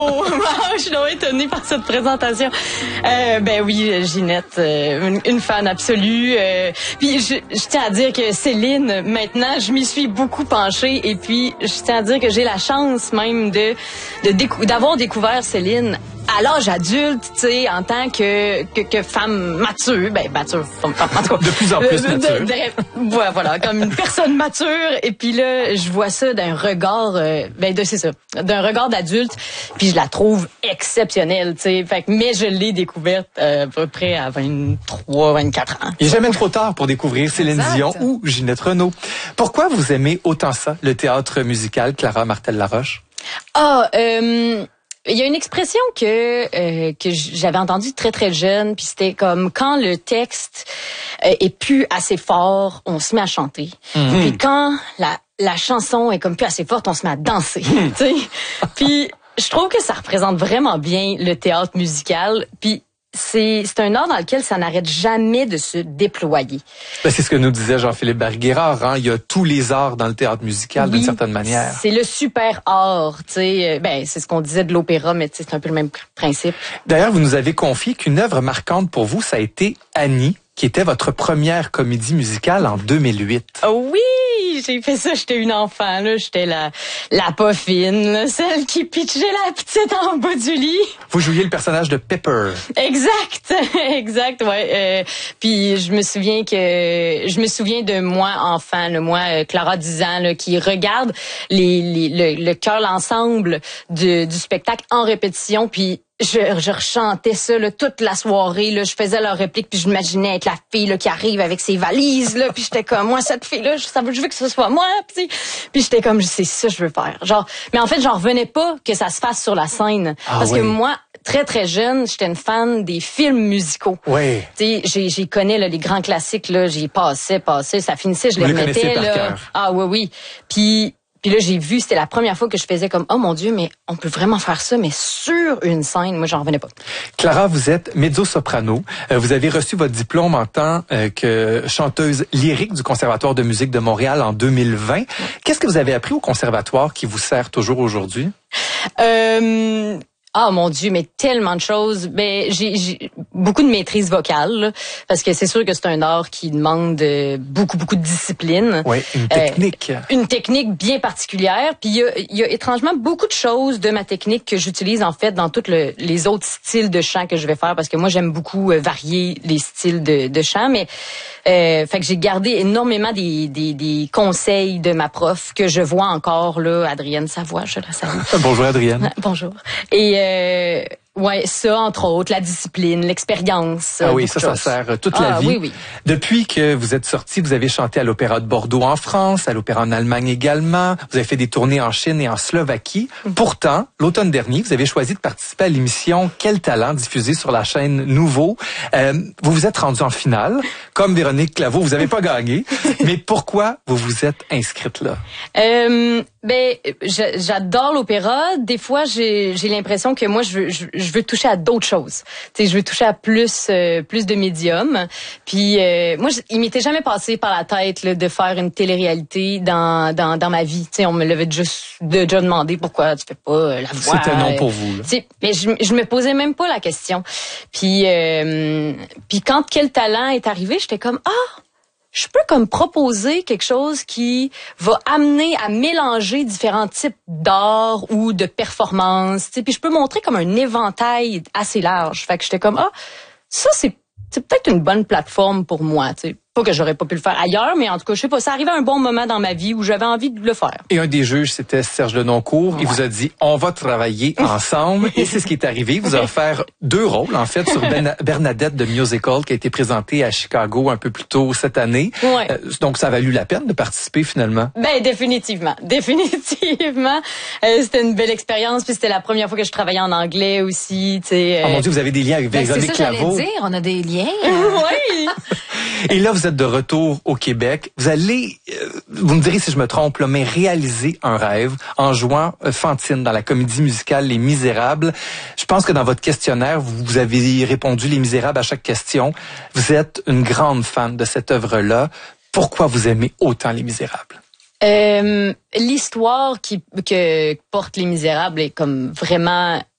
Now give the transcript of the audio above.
Oh, je suis donc étonnée par cette présentation. Ben oui, Ginette, une fan absolue. Puis je tiens à dire que Céline, maintenant, je m'y suis beaucoup penchée. Et puis, je tiens à dire que j'ai la chance même d'avoir découvert Céline à l'âge adulte, tu sais, en tant que femme mature, mature, en tout cas, de plus en plus mature. Voilà, comme une personne mature. Et puis là, je vois ça d'un regard, d'un regard d'adulte. Puis je la trouve exceptionnelle, tu sais. Mais je l'ai découverte à peu près à 23, 24 ans. Il n'est jamais trop tard pour découvrir Céline Dion ou Ginette Renault. Pourquoi vous aimez autant ça, le théâtre musical, Clara Martel-Laroche? Il y a une expression que j'avais entendue très très jeune, puis c'était comme quand le texte est plus assez fort, on se met à chanter. Puis quand la chanson est comme plus assez forte, on se met à danser. Tu sais. Puis je trouve que ça représente vraiment bien le théâtre musical. Puis c'est un art dans lequel ça n'arrête jamais de se déployer. C'est ce que nous disait Jean-Philippe Barguérard, hein? Il y a tous les arts dans le théâtre musical, d'une certaine manière. C'est le super art, tu sais. C'est ce qu'on disait de l'opéra, mais c'est un peu le même principe. D'ailleurs, vous nous avez confié qu'une œuvre marquante pour vous, ça a été Annie, qui était votre première comédie musicale en 2008. Oh oui, j'ai fait ça, j'étais une enfant, là, j'étais la pas fine, là, celle qui pitchait la petite en bas du lit. Vous jouiez le personnage de Pepper. Exact, ouais. Puis je me souviens de moi enfant, moi Clara 10 ans, là, qui regarde le chœur, l'ensemble du spectacle en répétition, puis je rechantais ça là, toute la soirée. Là, je faisais leur réplique, puis je m'imaginais être la fille là, qui arrive avec ses valises. Là, puis j'étais comme, moi, cette fille-là, je veux que ce soit moi. Puis j'étais comme, c'est ça que je veux faire. Genre, mais en fait, j'en revenais pas que ça se fasse sur la scène. Parce que moi, très, très jeune, j'étais une fan des films musicaux. Oui. Tu sais, j'y connais là, les grands classiques. Là, j'y passais, ça finissait, je les remettais. Là. Ah oui. Puis là, j'ai vu, c'était la première fois que je faisais comme, oh mon Dieu, mais on peut vraiment faire ça, mais sur une scène. Moi, j'en revenais pas. Clara, vous êtes mezzo-soprano. Vous avez reçu votre diplôme en tant que chanteuse lyrique du Conservatoire de musique de Montréal en 2020. Qu'est-ce que vous avez appris au conservatoire qui vous sert toujours aujourd'hui? Ah mon Dieu, mais tellement de choses. J'ai beaucoup de maîtrise vocale, là, parce que c'est sûr que c'est un art qui demande beaucoup de discipline. Oui, une technique. Une technique bien particulière. Puis il y a étrangement beaucoup de choses de ma technique que j'utilise en fait dans tous les autres styles de chant que je vais faire, parce que moi j'aime beaucoup varier les styles de chant, mais fait que j'ai gardé énormément des conseils de ma prof que je vois encore là, Adrienne Savoie, je la salue. Bonjour Adrienne. Bonjour. Et ça, entre autres, la discipline, l'expérience. Ah oui, ça sert toute la vie. Oui. Depuis que vous êtes sorti, vous avez chanté à l'Opéra de Bordeaux en France, à l'Opéra en Allemagne également. Vous avez fait des tournées en Chine et en Slovaquie. Pourtant, l'automne dernier, vous avez choisi de participer à l'émission Quel talent, diffusée sur la chaîne Nouveau. Vous vous êtes rendu en finale. Comme Véronique Claveau, vous n'avez pas gagné. Mais pourquoi vous vous êtes inscrite là? J'adore l'opéra. Des fois, j'ai l'impression que moi, je veux toucher à d'autres choses. Tu sais, je veux toucher à plus de médiums. Puis moi, il m'était jamais passé par la tête là, de faire une télé-réalité dans ma vie. Tu sais, on me l'avait déjà demandé pourquoi tu fais pas la voix. C'était non pour vous. Là. Mais je me posais même pas la question. Puis quand Quel talent est arrivé, j'étais comme je peux comme proposer quelque chose qui va amener à mélanger différents types d'art ou de performances, tu sais, puis je peux montrer comme un éventail assez large. Fait que j'étais comme ça c'est peut-être une bonne plateforme pour moi, tu sais. Pas que j'aurais pas pu le faire ailleurs, mais en tout cas, je sais pas, ça arrivait à un bon moment dans ma vie où j'avais envie de le faire. Et un des juges, c'était Serge Lenoncourt. Il vous a dit, on va travailler ensemble. Et c'est ce qui est arrivé. Il vous a offert 2 rôles, en fait, sur Bernadette de Musical, qui a été présentée à Chicago un peu plus tôt cette année. Ouais. Donc, ça a valu la peine de participer, finalement. Définitivement. C'était une belle expérience, puis c'était la première fois que je travaillais en anglais aussi, tu sais. Oh mon Dieu, vous avez des liens avec Véronique Claveau. C'est ça, j'allais dire, on a des liens. Oui. Et là, vous êtes de retour au Québec. Vous allez, vous me direz si je me trompe, là, mais réaliser un rêve en jouant Fantine dans la comédie musicale Les Misérables. Je pense que dans votre questionnaire, vous avez répondu Les Misérables à chaque question. Vous êtes une grande fan de cette œuvre-là. Pourquoi vous aimez autant Les Misérables? L'histoire que portent Les Misérables est comme vraiment